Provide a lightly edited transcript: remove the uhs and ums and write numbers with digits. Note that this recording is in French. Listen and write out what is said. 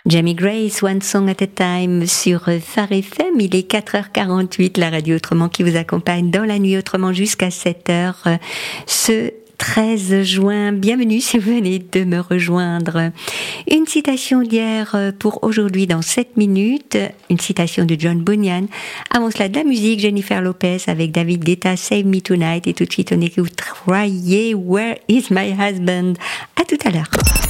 Jamie Grace, One Song at a Time sur Phare FM. Il est 4h48, la radio Autrement qui vous accompagne dans la nuit autrement jusqu'à 7h. Ce 13 juin, bienvenue si vous venez de me rejoindre. Une citation d'hier pour aujourd'hui dans 7 minutes, une citation de John Bunyan. Avant cela, de la musique, Jennifer Lopez avec David Guetta, Save Me Tonight. Et tout de suite, on écoute Where Is My Husband. À tout à l'heure.